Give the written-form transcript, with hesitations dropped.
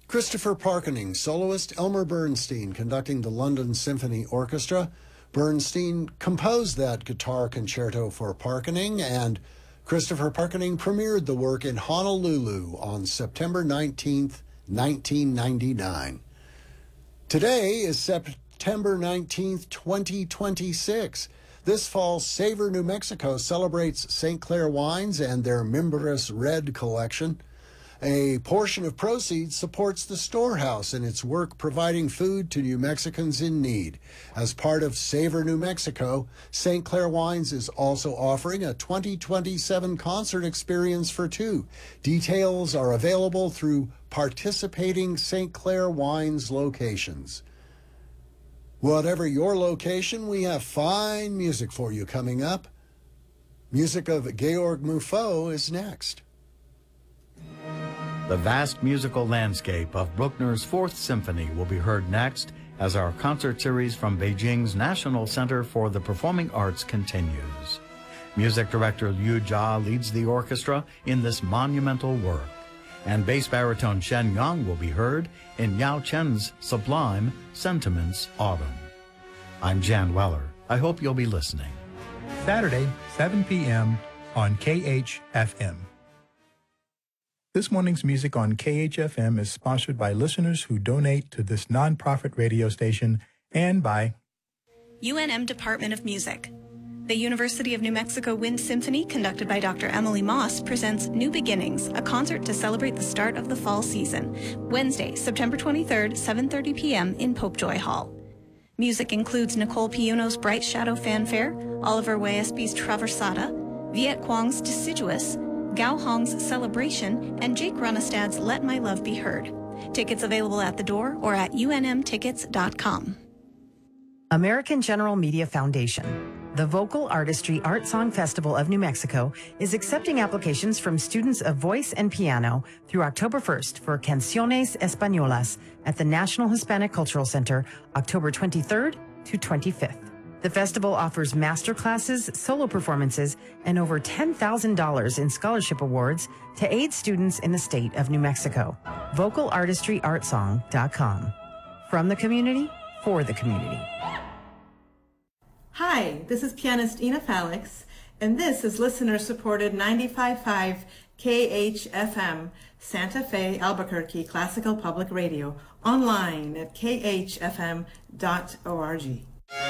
Christopher Parkening, soloist. Elmer Bernstein conducting the London Symphony Orchestra. Bernstein composed that guitar concerto for Parkening, and Christopher Parkening premiered the work in Honolulu on September 19th, 1999. Today is September 19th, 2026. This fall, Savor New Mexico celebrates St. Clair wines and their Mimbres Red collection. A portion of proceeds supports the storehouse in its work providing food to New Mexicans in need. As part of Savor New Mexico, St. Clair Wines is also offering a 2027 concert experience for two. Details are available through participating St. Clair Wines locations. Whatever your location, we have fine music for you coming up. Music of Georg Muffo is next. The vast musical landscape of Bruckner's Fourth Symphony will be heard next as our concert series from Beijing's National Center for the Performing Arts continues. Music director Liu Jia leads the orchestra in this monumental work, and bass baritone Shen Yang will be heard in Yao Chen's sublime Sentiments Autumn. I'm Jan Weller. I hope you'll be listening. Saturday, 7 p.m. on KHFM. This morning's music on KHFM is sponsored by listeners who donate to this nonprofit radio station and by UNM Department of Music. The University of New Mexico Wind Symphony, conducted by Dr. Emily Moss, presents New Beginnings, a concert to celebrate the start of the fall season. Wednesday, September 23rd, 7:30 p.m. in Popejoy Hall. Music includes Nicole Piuno's Bright Shadow Fanfare, Oliver Weisby's Traversata, Viet Quang's Deciduous, Gao Hong's Celebration, and Jake Runestad's Let My Love Be Heard. Tickets available at the door or at unmtickets.com. American General Media Foundation. The Vocal Artistry Art Song Festival of New Mexico is accepting applications from students of voice and piano through October 1st for Canciones Españolas at the National Hispanic Cultural Center, October 23rd to 25th. The festival offers master classes, solo performances, and over $10,000 in scholarship awards to aid students in the state of New Mexico. VocalArtistryArtsong.com. From the community, for the community. Hi, this is pianist Ina Falix, and this is listener-supported 95.5 KHFM, Santa Fe, Albuquerque Classical Public Radio, online at khfm.org.